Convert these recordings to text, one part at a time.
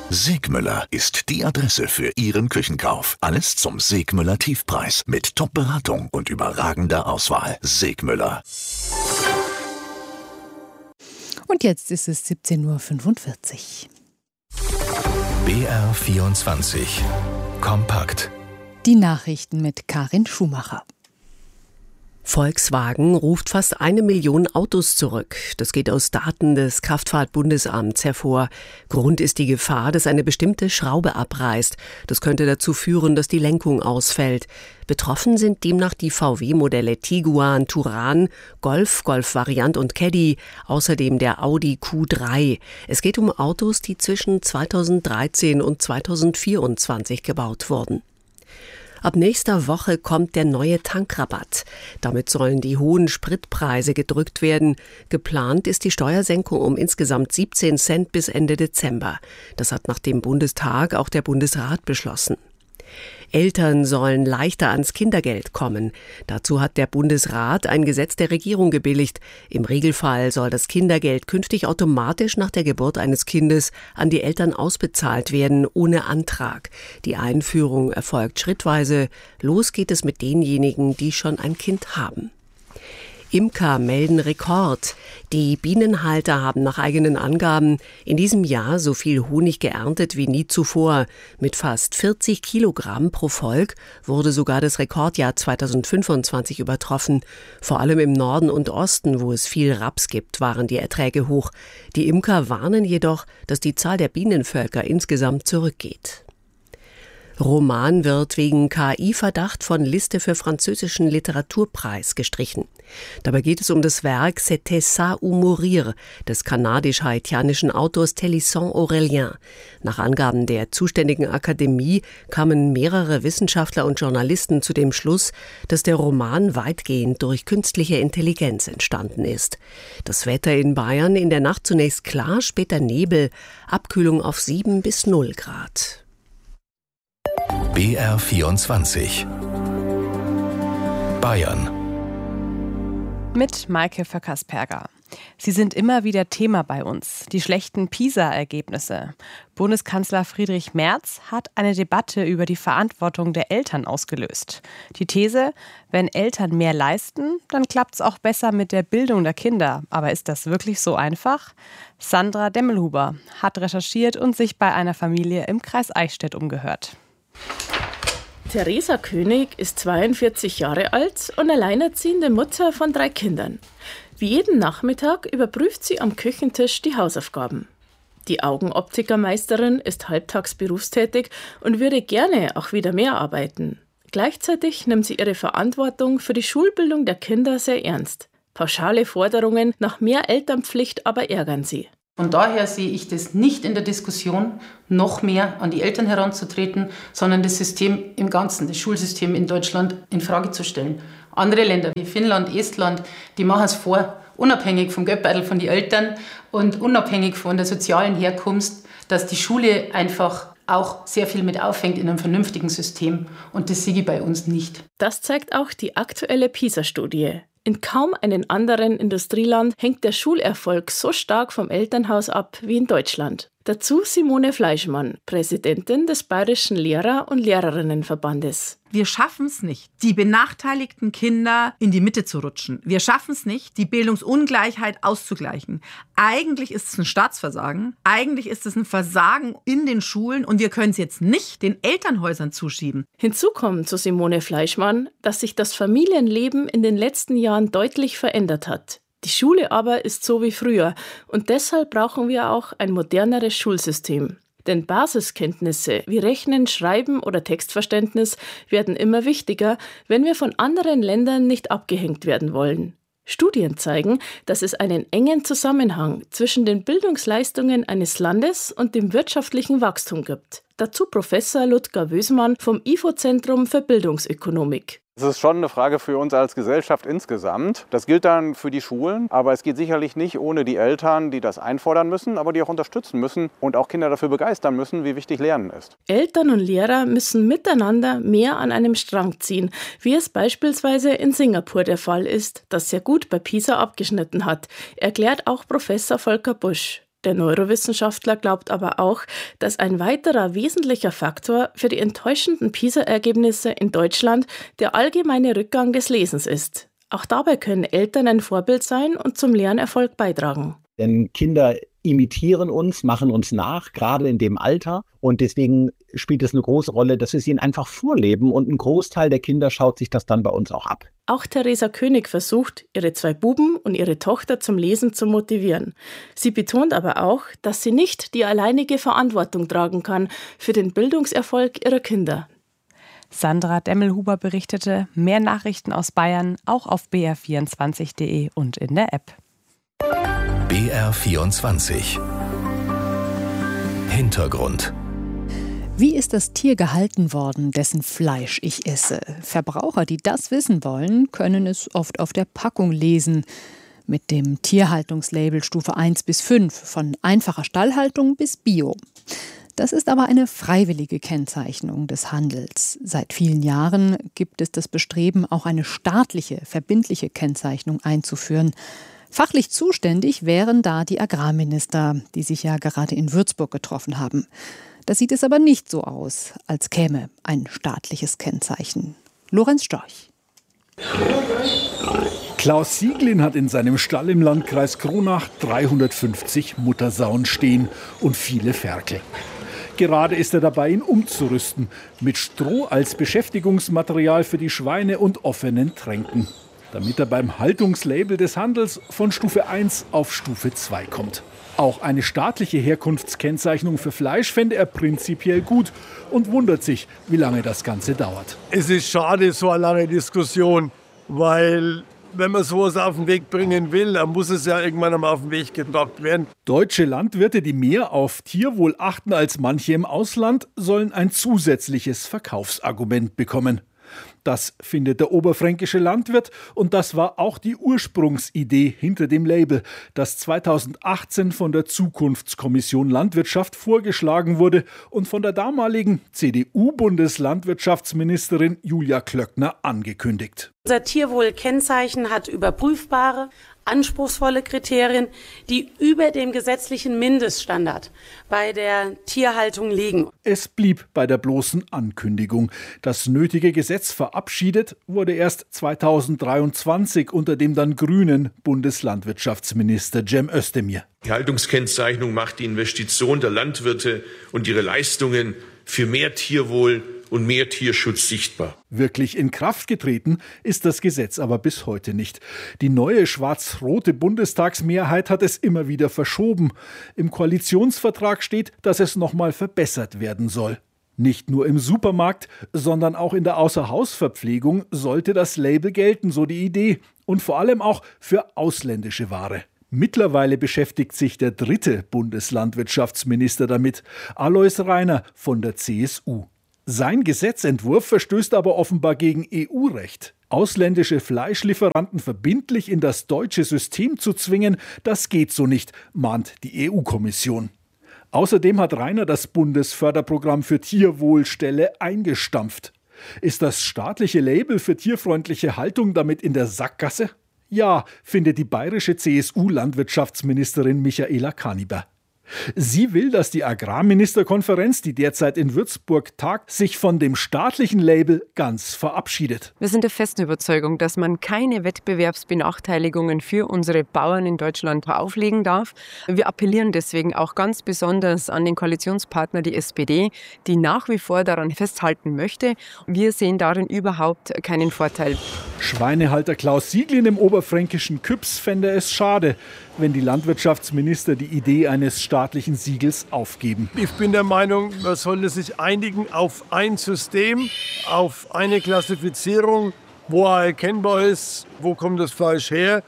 Segmüller ist die Adresse für Ihren Küchenkauf. Alles zum Segmüller Tiefpreis mit Top-Beratung und überragender Auswahl. Segmüller. Und jetzt ist es 17:45 Uhr. BR24 Kompakt. Die Nachrichten mit Karin Schumacher. Volkswagen ruft fast 1 Million Autos zurück. Das geht aus Daten des Kraftfahrtbundesamts hervor. Grund ist die Gefahr, dass eine bestimmte Schraube abreißt. Das könnte dazu führen, dass die Lenkung ausfällt. Betroffen sind demnach die VW-Modelle Tiguan, Touran, Golf, Golf-Variant und Caddy, außerdem der Audi Q3. Es geht um Autos, die zwischen 2013 und 2024 gebaut wurden. Ab nächster Woche kommt der neue Tankrabatt. Damit sollen die hohen Spritpreise gedrückt werden. Geplant ist die Steuersenkung um insgesamt 17 Cent bis Ende Dezember. Das hat nach dem Bundestag auch der Bundesrat beschlossen. Eltern sollen leichter ans Kindergeld kommen. Dazu hat der Bundesrat ein Gesetz der Regierung gebilligt. Im Regelfall soll das Kindergeld künftig automatisch nach der Geburt eines Kindes an die Eltern ausbezahlt werden, ohne Antrag. Die Einführung erfolgt schrittweise. Los geht es mit denjenigen, die schon ein Kind haben. Imker melden Rekord. Die Bienenhalter haben nach eigenen Angaben in diesem Jahr so viel Honig geerntet wie nie zuvor. Mit fast 40 Kilogramm pro Volk wurde sogar das Rekordjahr 2025 übertroffen. Vor allem im Norden und Osten, wo es viel Raps gibt, waren die Erträge hoch. Die Imker warnen jedoch, dass die Zahl der Bienenvölker insgesamt zurückgeht. Roman wird wegen KI-Verdacht von Liste für französischen Literaturpreis gestrichen. Dabei geht es um das Werk C'était ça ou mourir des kanadisch-haitianischen Autors Télisson Aurélien. Nach Angaben der zuständigen Akademie kamen mehrere Wissenschaftler und Journalisten zu dem Schluss, dass der Roman weitgehend durch künstliche Intelligenz entstanden ist. Das Wetter in Bayern in der Nacht zunächst klar, später Nebel, Abkühlung auf 7 bis 0 Grad. BR24 Bayern mit Maike Vöckers-Perger. Sie sind immer wieder Thema bei uns, die schlechten PISA-Ergebnisse. Bundeskanzler Friedrich Merz hat eine Debatte über die Verantwortung der Eltern ausgelöst. Die These, wenn Eltern mehr leisten, dann klappt es auch besser mit der Bildung der Kinder. Aber ist das wirklich so einfach? Sandra Demmelhuber hat recherchiert und sich bei einer Familie im Kreis Eichstätt umgehört. Theresa König ist 42 Jahre alt und alleinerziehende Mutter von 3 Kindern. Wie jeden Nachmittag überprüft sie am Küchentisch die Hausaufgaben. Die Augenoptikermeisterin ist halbtags berufstätig und würde gerne auch wieder mehr arbeiten. Gleichzeitig nimmt sie ihre Verantwortung für die Schulbildung der Kinder sehr ernst. Pauschale Forderungen nach mehr Elternpflicht aber ärgern sie. Von daher sehe ich das nicht in der Diskussion, noch mehr an die Eltern heranzutreten, sondern das System im Ganzen, das Schulsystem in Deutschland in Frage zu stellen. Andere Länder wie Finnland, Estland, die machen es vor, unabhängig vom Geldbeutel von den Eltern und unabhängig von der sozialen Herkunft, dass die Schule einfach auch sehr viel mit auffängt in einem vernünftigen System. Und das sehe ich bei uns nicht. Das zeigt auch die aktuelle PISA-Studie. In kaum einem anderen Industrieland hängt der Schulerfolg so stark vom Elternhaus ab wie in Deutschland. Dazu Simone Fleischmann, Präsidentin des Bayerischen Lehrer- und Lehrerinnenverbandes. Wir schaffen es nicht, die benachteiligten Kinder in die Mitte zu rutschen. Wir schaffen es nicht, die Bildungsungleichheit auszugleichen. Eigentlich ist es ein Staatsversagen. Eigentlich ist es ein Versagen in den Schulen und wir können es jetzt nicht den Elternhäusern zuschieben. Hinzu kommt zu Simone Fleischmann, dass sich das Familienleben in den letzten Jahren deutlich verändert hat. Die Schule aber ist so wie früher und deshalb brauchen wir auch ein moderneres Schulsystem. Denn Basiskenntnisse wie Rechnen, Schreiben oder Textverständnis werden immer wichtiger, wenn wir von anderen Ländern nicht abgehängt werden wollen. Studien zeigen, dass es einen engen Zusammenhang zwischen den Bildungsleistungen eines Landes und dem wirtschaftlichen Wachstum gibt. Dazu Professor Ludger Wösmann vom IFO-Zentrum für Bildungsökonomik. Das ist schon eine Frage für uns als Gesellschaft insgesamt. Das gilt dann für die Schulen, aber es geht sicherlich nicht ohne die Eltern, die das einfordern müssen, aber die auch unterstützen müssen und auch Kinder dafür begeistern müssen, wie wichtig Lernen ist. Eltern und Lehrer müssen miteinander mehr an einem Strang ziehen, wie es beispielsweise in Singapur der Fall ist, das sehr gut bei PISA abgeschnitten hat, erklärt auch Professor Volker Busch. Der Neurowissenschaftler glaubt aber auch, dass ein weiterer wesentlicher Faktor für die enttäuschenden PISA-Ergebnisse in Deutschland der allgemeine Rückgang des Lesens ist. Auch dabei können Eltern ein Vorbild sein und zum Lernerfolg beitragen. Denn Kinder imitieren uns, machen uns nach, gerade in dem Alter. Und deswegen spielt es eine große Rolle, dass wir es ihnen einfach vorleben. Und ein Großteil der Kinder schaut sich das dann bei uns auch ab. Auch Theresa König versucht, ihre 2 Buben und ihre Tochter zum Lesen zu motivieren. Sie betont aber auch, dass sie nicht die alleinige Verantwortung tragen kann für den Bildungserfolg ihrer Kinder. Sandra Demmelhuber berichtete. Mehr Nachrichten aus Bayern auch auf br24.de und in der App. BR24 Hintergrund. Wie ist das Tier gehalten worden, dessen Fleisch ich esse? Verbraucher, die das wissen wollen, können es oft auf der Packung lesen. Mit dem Tierhaltungslabel Stufe 1 bis 5, von einfacher Stallhaltung bis Bio. Das ist aber eine freiwillige Kennzeichnung des Handels. Seit vielen Jahren gibt es das Bestreben, auch eine staatliche, verbindliche Kennzeichnung einzuführen. Fachlich zuständig wären da die Agrarminister, die sich ja gerade in Würzburg getroffen haben. Da sieht es aber nicht so aus, als käme ein staatliches Kennzeichen. Lorenz Storch. Klaus Sieglin hat in seinem Stall im Landkreis Kronach 350 Muttersauen stehen und viele Ferkel. Gerade ist er dabei, ihn umzurüsten, mit Stroh als Beschäftigungsmaterial für die Schweine und offenen Tränken, damit er beim Haltungslabel des Handels von Stufe 1 auf Stufe 2 kommt. Auch eine staatliche Herkunftskennzeichnung für Fleisch fände er prinzipiell gut und wundert sich, wie lange das Ganze dauert. Es ist schade, so eine lange Diskussion, weil wenn man sowas auf den Weg bringen will, dann muss es ja irgendwann einmal auf den Weg gebracht werden. Deutsche Landwirte, die mehr auf Tierwohl achten als manche im Ausland, sollen ein zusätzliches Verkaufsargument bekommen. Das findet der oberfränkische Landwirt und das war auch die Ursprungsidee hinter dem Label, das 2018 von der Zukunftskommission Landwirtschaft vorgeschlagen wurde und von der damaligen CDU-Bundeslandwirtschaftsministerin Julia Klöckner angekündigt. Unser Tierwohlkennzeichen hat überprüfbare, anspruchsvolle Kriterien, die über dem gesetzlichen Mindeststandard bei der Tierhaltung liegen. Es blieb bei der bloßen Ankündigung. Das nötige Gesetz verabschiedet wurde erst 2023 unter dem dann grünen Bundeslandwirtschaftsminister Cem Özdemir. Die Haltungskennzeichnung macht die Investition der Landwirte und ihre Leistungen für mehr Tierwohl und mehr Tierschutz sichtbar. Wirklich in Kraft getreten ist das Gesetz aber bis heute nicht. Die neue schwarz-rote Bundestagsmehrheit hat es immer wieder verschoben. Im Koalitionsvertrag steht, dass es nochmal verbessert werden soll. Nicht nur im Supermarkt, sondern auch in der Außerhausverpflegung sollte das Label gelten, so die Idee. Und vor allem auch für ausländische Ware. Mittlerweile beschäftigt sich der 3. Bundeslandwirtschaftsminister damit, Alois Rainer von der CSU. Sein Gesetzentwurf verstößt aber offenbar gegen EU-Recht. Ausländische Fleischlieferanten verbindlich in das deutsche System zu zwingen, das geht so nicht, mahnt die EU-Kommission. Außerdem hat Rainer das Bundesförderprogramm für Tierwohlstelle eingestampft. Ist das staatliche Label für tierfreundliche Haltung damit in der Sackgasse? Ja, findet die bayerische CSU-Landwirtschaftsministerin Michaela Kaniber. Sie will, dass die Agrarministerkonferenz, die derzeit in Würzburg tagt, sich von dem staatlichen Label ganz verabschiedet. Wir sind der festen Überzeugung, dass man keine Wettbewerbsbenachteiligungen für unsere Bauern in Deutschland auflegen darf. Wir appellieren deswegen auch ganz besonders an den Koalitionspartner, die SPD, die nach wie vor daran festhalten möchte. Wir sehen darin überhaupt keinen Vorteil. Schweinehalter Klaus Sieglin im oberfränkischen Küps fände es schade, wenn die Landwirtschaftsminister die Idee eines staatlichen Siegels aufgeben. Ich bin der Meinung, man sollte sich einigen auf ein System, auf eine Klassifizierung, wo erkennbar ist, wo kommt das Fleisch her,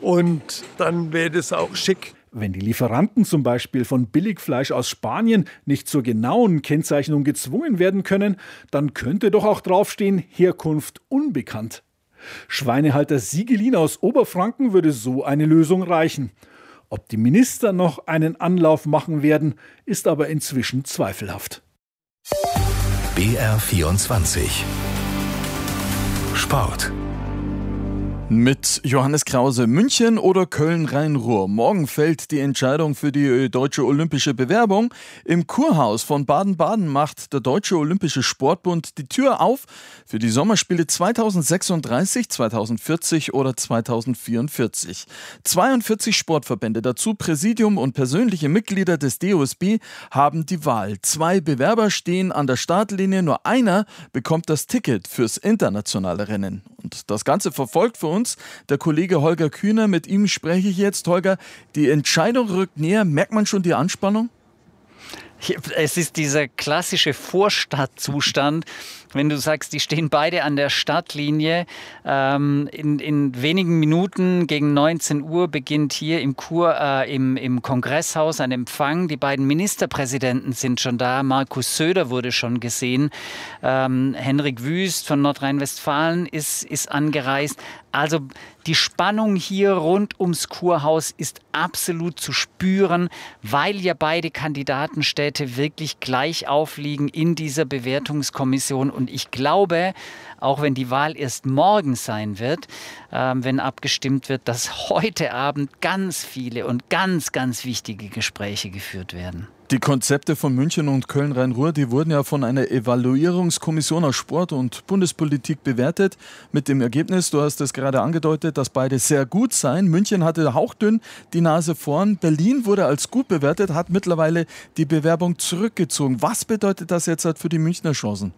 und dann wäre das auch schick. Wenn die Lieferanten zum Beispiel von Billigfleisch aus Spanien nicht zur genauen Kennzeichnung gezwungen werden können, dann könnte doch auch draufstehen, Herkunft unbekannt. Schweinehalter Siegelin aus Oberfranken würde so eine Lösung reichen. Ob die Minister noch einen Anlauf machen werden, ist aber inzwischen zweifelhaft. BR24 Sport. Mit Johannes Krause. München oder Köln-Rhein-Ruhr? Morgen fällt die Entscheidung für die deutsche olympische Bewerbung. Im Kurhaus von Baden-Baden macht der Deutsche Olympische Sportbund die Tür auf für die Sommerspiele 2036, 2040 oder 2044. 42 Sportverbände, dazu Präsidium und persönliche Mitglieder des DOSB, haben die Wahl. 2 Bewerber stehen an der Startlinie, nur einer bekommt das Ticket fürs internationale Rennen. Und das Ganze verfolgt für uns der Kollege Holger Kühner. Mit ihm spreche ich jetzt. Holger, die Entscheidung rückt näher. Merkt man schon die Anspannung? Es ist dieser klassische Vorstadtzustand, wenn du sagst, die stehen beide an der Startlinie. In wenigen Minuten gegen 19 Uhr beginnt hier im im Kongresshaus ein Empfang. Die beiden Ministerpräsidenten sind schon da. Markus Söder wurde schon gesehen. Henrik Wüst von Nordrhein-Westfalen ist angereist. Also die Spannung hier rund ums Kurhaus ist absolut zu spüren, weil ja beide Kandidatenstädte wirklich gleich aufliegen in dieser Bewertungskommission. Und ich glaube, auch wenn die Wahl erst morgen sein wird, wenn abgestimmt wird, dass heute Abend ganz viele und ganz, ganz wichtige Gespräche geführt werden. Die Konzepte von München und Köln-Rhein-Ruhr, die wurden ja von einer Evaluierungskommission aus Sport und Bundespolitik bewertet. Mit dem Ergebnis, du hast es gerade angedeutet, dass beide sehr gut seien. München hatte hauchdünn die Nase vorn. Berlin wurde als gut bewertet, hat mittlerweile die Bewerbung zurückgezogen. Was bedeutet das jetzt für die Münchner Chancen?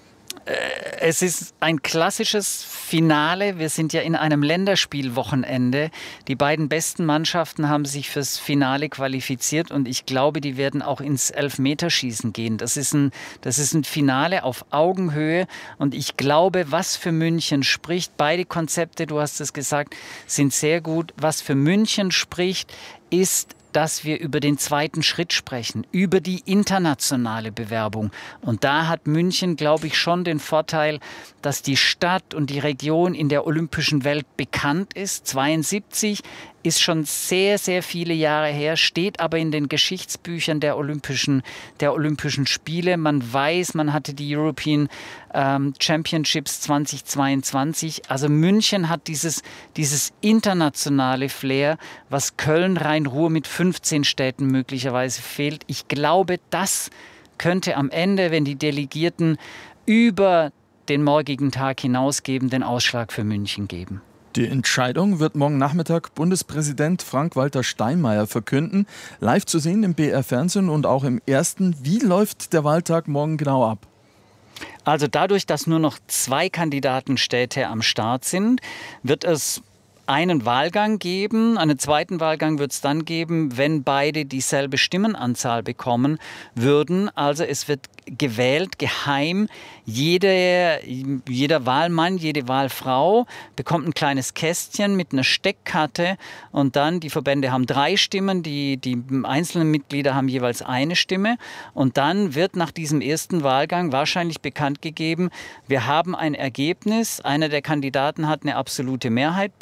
Es ist ein klassisches Finale. Wir sind ja in einem Länderspielwochenende. Die beiden besten Mannschaften haben sich fürs Finale qualifiziert und ich glaube, die werden auch ins Elfmeterschießen gehen. Das ist ein Finale auf Augenhöhe und ich glaube, was für München spricht, beide Konzepte, du hast es gesagt, sind sehr gut. Was für München spricht, ist, dass wir über den zweiten Schritt sprechen, über die internationale Bewerbung. Und da hat München, glaube ich, schon den Vorteil, dass die Stadt und die Region in der olympischen Welt bekannt ist. 72 ist schon sehr, sehr viele Jahre her, steht aber in den Geschichtsbüchern der Olympischen Spiele. Man weiß, man hatte die European Championships 2022. Also München hat dieses internationale Flair, was Köln, Rhein-Ruhr mit 15 Städten möglicherweise fehlt. Ich glaube, das könnte am Ende, wenn die Delegierten über den morgigen Tag hinausgeben, den Ausschlag für München geben. Die Entscheidung wird morgen Nachmittag Bundespräsident Frank-Walter Steinmeier verkünden. Live zu sehen im BR-Fernsehen und auch im Ersten. Wie läuft der Wahltag morgen genau ab? Also dadurch, dass nur noch 2 Kandidatenstädte am Start sind, wird es einen Wahlgang geben. Einen zweiten Wahlgang wird es dann geben, wenn beide dieselbe Stimmenanzahl bekommen würden. Also es wird gewählt, geheim. Jeder Wahlmann, jede Wahlfrau bekommt ein kleines Kästchen mit einer Steckkarte und dann, die Verbände haben 3 Stimmen, die einzelnen Mitglieder haben jeweils eine Stimme und dann wird nach diesem ersten Wahlgang wahrscheinlich bekannt gegeben, wir haben ein Ergebnis, einer der Kandidaten hat eine absolute Mehrheit